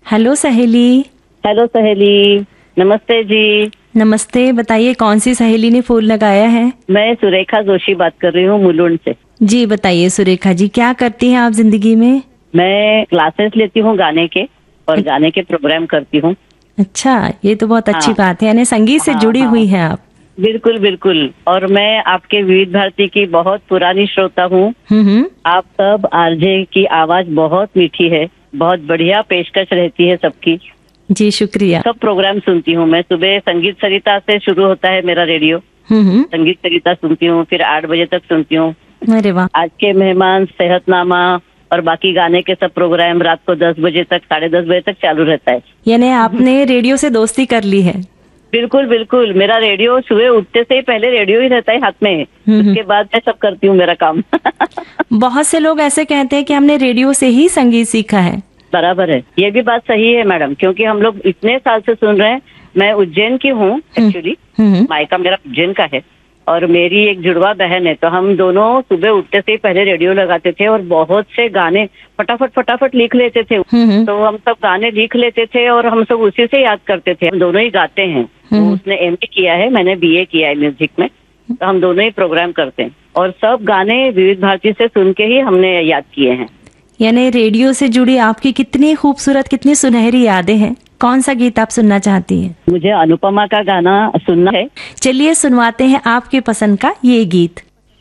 Hello सहेली। Hello सहेली, नमस्ते जी। नमस्ते, बताइए कौन सी सहेली ने फूल लगाया है? मैं सुरेखा जोशी बात कर रही हूँ मुलुंड से। जी बताइए सुरेखा जी, क्या करती हैं आप जिंदगी में? मैं क्लासेस लेती हूँ गाने के और गाने के प्रोग्राम करती हूँ। अच्छा, ये तो बहुत अच्छी हाँ बात है, यानी संगीत से हाँ जुड़ी हाँ, हुई हैं आप। बिल्कुल बिल्कुल। और मैं आपके विविध भारती की बहुत पुरानी श्रोता हूँ। हम्म। आप सब आरजे की आवाज बहुत मीठी है, बहुत बढ़िया पेशकश रहती है सबकी। जी शुक्रिया। सब प्रोग्राम सुनती हूँ मैं। सुबह संगीत सरिता से शुरू होता है मेरा रेडियो। हम्म। संगीत सरिता सुनती हूँ, फिर 8 बजे तक सुनती हूँ। अरे वाह। आज के मेहमान, सेहतनामा और बाकी गाने के सब प्रोग्राम रात को 10 बजे तक, 10:30 बजे तक चालू रहता है। यानी आपने रेडियो से दोस्ती कर ली है। बिल्कुल बिल्कुल। मेरा रेडियो सुबह उठते से ही पहले रेडियो ही रहता है हाथ में। उसके बाद मैं सब करती हूँ मेरा काम। बहुत से लोग ऐसे कहते हैं कि हमने रेडियो से ही संगीत सीखा है। बराबर है, ये भी बात सही है मैडम, क्योंकि हम लोग इतने साल से सुन रहे हैं। मैं उज्जैन की हूँ एक्चुअली, मायका मेरा उज्जैन का है। और मेरी एक जुड़वा बहन है, तो हम दोनों सुबह उठते से ही पहले रेडियो लगाते थे और बहुत से गाने फटाफट फटाफट लिख लेते थे। तो हम सब गाने लिख लेते थे और हम सब उसी से याद करते थे। हम दोनों ही गाते हैं। वो उसने एमए किया है, मैंने बीए किया है म्यूजिक में। तो हम दोनों ही प्रोग्राम करते हैं और सब गाने विविध भारती से सुन के ही हमने याद किए हैं। यानी रेडियो से जुड़ी आपकी कितनी खूबसूरत, कितनी सुनहरी यादें हैं। कौन सा गीत आप सुनना चाहती हैं? मुझे अनुपमा का गाना सुनना है। चलिए सुनवाते हैं आपके पसंद का ये गीत।